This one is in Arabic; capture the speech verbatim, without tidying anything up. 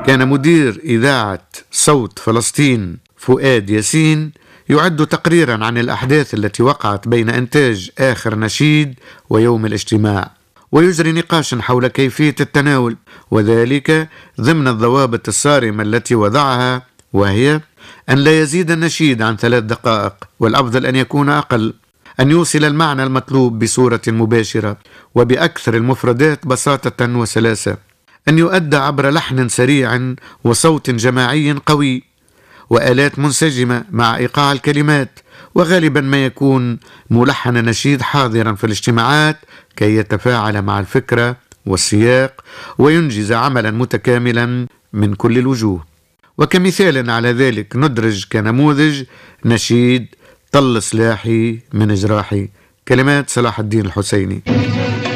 كان مدير إذاعة صوت فلسطين فؤاد ياسين يعد تقريرا عن الأحداث التي وقعت بين إنتاج آخر نشيد ويوم الاجتماع، ويجري نقاشا حول كيفية التناول، وذلك ضمن الضوابط الصارمة التي وضعها، وهي أن لا يزيد النشيد عن ثلاث دقائق، والأفضل أن يكون أقل، أن يوصل المعنى المطلوب بصورة مباشرة وبأكثر المفردات بساطة وسلاسة، أن يؤدى عبر لحن سريع وصوت جماعي قوي وآلات منسجمة مع إيقاع الكلمات، وغالبا ما يكون ملحن نشيد حاضرا في الاجتماعات كي يتفاعل مع الفكرة والسياق وينجز عملا متكاملا من كل الوجوه. وكمثال على ذلك ندرج كنموذج نشيد طل سلاحي من جراحي، كلمات صلاح الدين الحسيني.